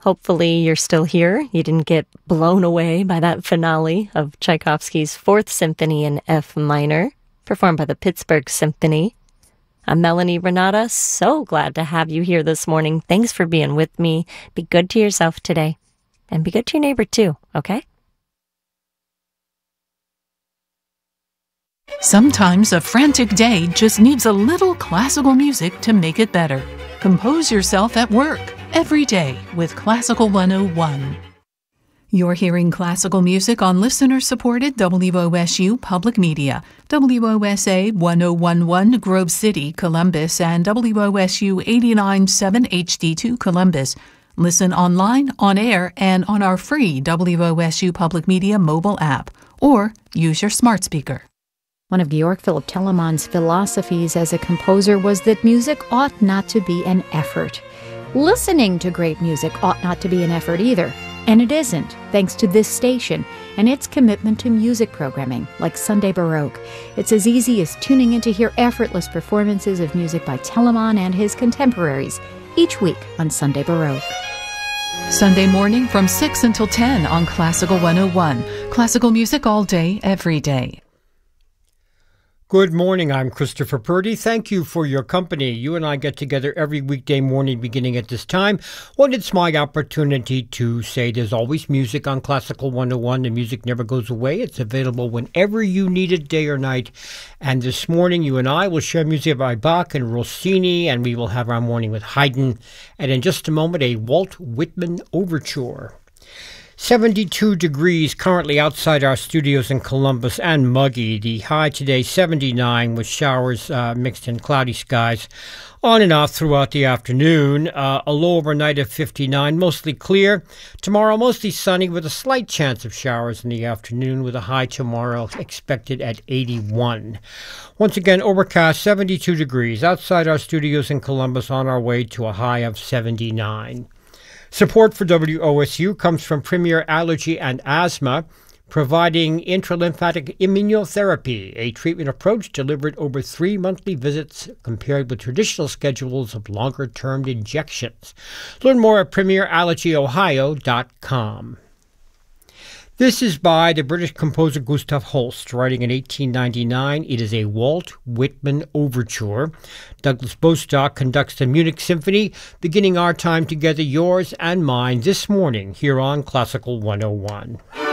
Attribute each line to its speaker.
Speaker 1: Hopefully you're still here. You didn't get blown away by that finale of Tchaikovsky's Fourth Symphony in F minor, performed by the Pittsburgh Symphony. I'm Melanie Renata. So glad to have you here this morning. Thanks for being with me. Be good to yourself today. And be good to your neighbor too, okay?
Speaker 2: Sometimes a frantic day just needs a little classical music to make it better. Compose yourself at work every day with Classical 101. You're hearing classical music on listener-supported WOSU Public Media, WOSA 1011 Grove City, Columbus, and WOSU 89.7 HD2 Columbus. Listen online, on air, and on our free WOSU Public Media mobile app, or use your smart speaker.
Speaker 3: One of Georg Philipp Telemann's philosophies as a composer was that music ought not to be an effort. Listening to great music ought not to be an effort either. And it isn't, thanks to this station and its commitment to music programming, like Sunday Baroque. It's as easy as tuning in to hear effortless performances of music by Telemann and his contemporaries each week on Sunday Baroque.
Speaker 2: Sunday morning from 6 until 10 on Classical 101. Classical music all day, every day.
Speaker 4: Good morning, I'm Christopher Purdy. Thank you for your company. You and I get together every weekday morning beginning at this time when it's my opportunity to say there's always music on Classical 101. The music never goes away. It's available whenever you need it, day or night. And this morning, you and I will share music by Bach and Rossini, and we will have our morning with Haydn. And in just a moment, a Walt Whitman overture. 72 degrees currently outside our studios in Columbus and muggy. The high today 79 with showers mixed in cloudy skies on and off throughout the afternoon. A low overnight of 59, mostly clear. Tomorrow mostly sunny with a slight chance of showers in the afternoon with a high tomorrow expected at 81. Once again, overcast 72 degrees outside our studios in Columbus on our way to a high of 79. Support for WOSU comes from Premier Allergy and Asthma, providing intralymphatic immunotherapy, a treatment approach delivered over 3 monthly visits compared with traditional schedules of longer-term injections. Learn more at premierallergyohio.com. This is by the British composer Gustav Holst, writing in 1899. It is a Walt Whitman overture. Douglas Bostock conducts the Munich Symphony, beginning our time together, yours and mine, this morning here on Classical 101.